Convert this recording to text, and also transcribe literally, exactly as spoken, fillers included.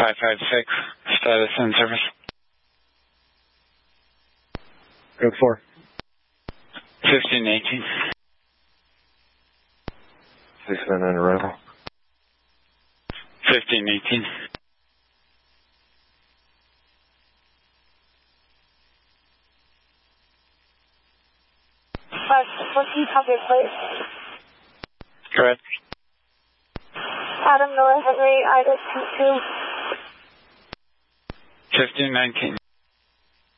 five five six, status in service. Code four. fifteen eighteen. six nine nine arrival. fifteen eighteen. Five, fourteen, copy, please. Correct. Adam Miller, Henry, Ida, two two. fifteen nineteen.